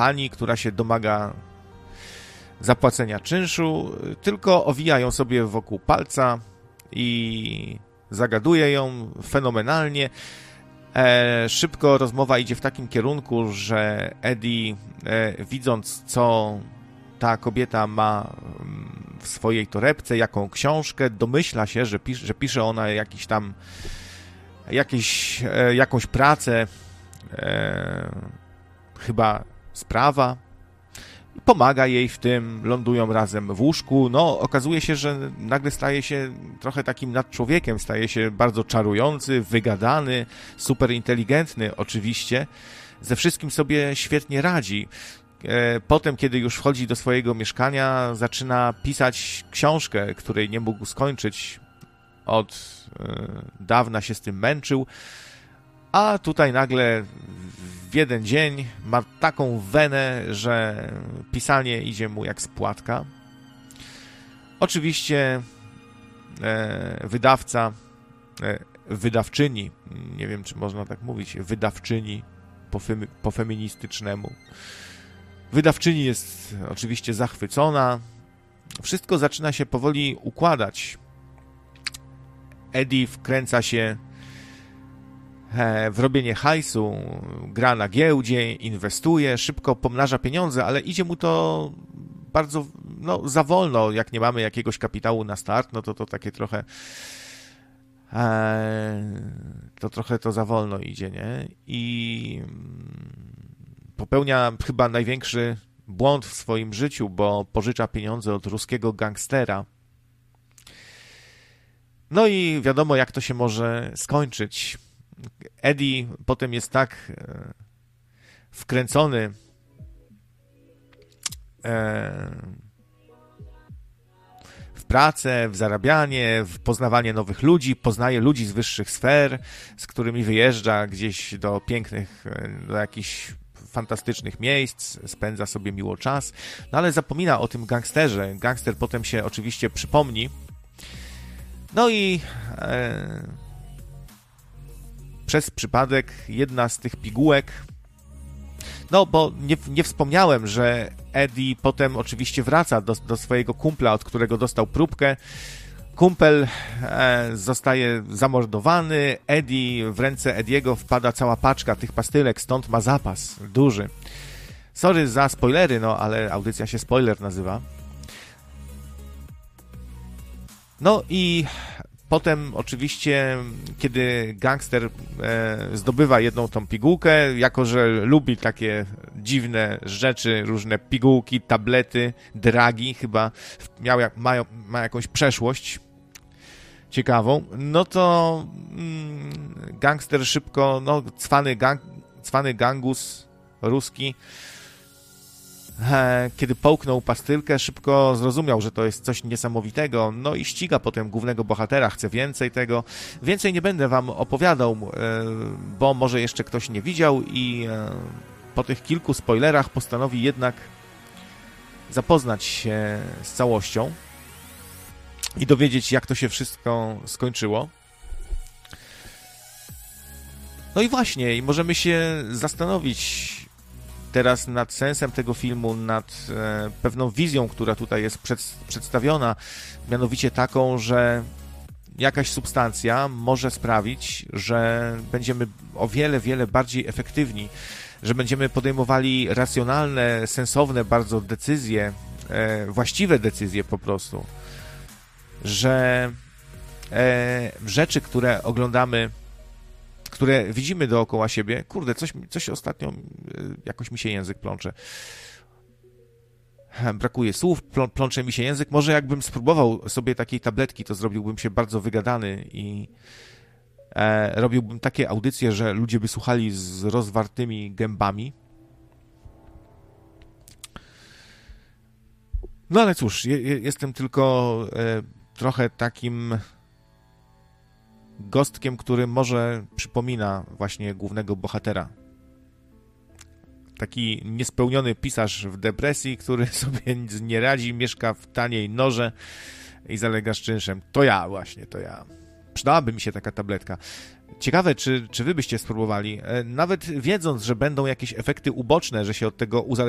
pani, która się domaga zapłacenia czynszu, tylko owija ją sobie wokół palca i zagaduje ją fenomenalnie. Szybko rozmowa idzie w takim kierunku, że Eddie, widząc, co ta kobieta ma w swojej torebce, jaką książkę, domyśla się, że pisze ona jakąś pracę, chyba z prawa, i pomaga jej w tym, lądują razem w łóżku. No, okazuje się, że nagle staje się trochę takim nadczłowiekiem, staje się bardzo czarujący, wygadany, super inteligentny oczywiście, ze wszystkim sobie świetnie radzi. Potem, kiedy już wchodzi do swojego mieszkania, zaczyna pisać książkę, której nie mógł skończyć, od dawna się z tym męczył, a tutaj nagle w jeden dzień ma taką wenę, że pisanie idzie mu jak z płatka. Oczywiście wydawczyni, nie wiem, czy można tak mówić, wydawczyni po feministycznemu. Wydawczyni jest oczywiście zachwycona. Wszystko zaczyna się powoli układać. Eddie wkręca się w robienie hajsu, gra na giełdzie, inwestuje, szybko pomnaża pieniądze, ale idzie mu to bardzo za wolno. Jak nie mamy jakiegoś kapitału na start, no to takie trochę to za wolno idzie, nie? I popełnia chyba największy błąd w swoim życiu, bo pożycza pieniądze od ruskiego gangstera. No i wiadomo, jak to się może skończyć. Eddie potem jest tak wkręcony w pracę, w zarabianie, w poznawanie nowych ludzi, poznaje ludzi z wyższych sfer, z którymi wyjeżdża gdzieś do jakichś fantastycznych miejsc, spędza sobie miło czas, no ale zapomina o tym gangsterze. Gangster potem się oczywiście przypomni. No i przez przypadek jedna z tych pigułek, no bo nie wspomniałem, że Eddie potem oczywiście wraca do swojego kumpla, od którego dostał próbkę. Kumpel zostaje zamordowany, w ręce Eddiego wpada cała paczka tych pastylek, stąd ma zapas duży. Sorry za spoilery, no ale audycja się Spoiler nazywa. No i potem oczywiście, kiedy gangster zdobywa jedną tą pigułkę, jako że lubi takie dziwne rzeczy, różne pigułki, tablety, dragi, chyba ma jakąś przeszłość ciekawą, no to gangster szybko, cwany gangus ruski, kiedy połknął pastylkę, szybko zrozumiał, że to jest coś niesamowitego, no i ściga potem głównego bohatera, chce więcej tego. Więcej nie będę wam opowiadał, bo może jeszcze ktoś nie widział i po tych kilku spoilerach postanowi jednak zapoznać się z całością i dowiedzieć, jak to się wszystko skończyło. No i właśnie, i możemy się zastanowić teraz nad sensem tego filmu, nad pewną wizją, która tutaj jest przedstawiona, mianowicie taką, że jakaś substancja może sprawić, że będziemy o wiele, wiele bardziej efektywni, że będziemy podejmowali racjonalne, sensowne bardzo decyzje, właściwe decyzje po prostu, że rzeczy, które oglądamy, które widzimy dookoła siebie, kurde, coś ostatnio, jakoś mi się język plącze. Brakuje słów, plącze mi się język. Może jakbym spróbował sobie takiej tabletki, to zrobiłbym się bardzo wygadany i robiłbym takie audycje, że ludzie by słuchali z rozwartymi gębami. No ale cóż, jestem tylko trochę takim gostkiem, który może przypomina właśnie głównego bohatera. Taki niespełniony pisarz w depresji, który sobie nic nie radzi, mieszka w taniej norze i zalega z czynszem. To ja właśnie, to ja. Przydałaby mi się taka tabletka. Ciekawe, czy wy byście spróbowali, nawet wiedząc, że będą jakieś efekty uboczne, że się od tego uzależniacie,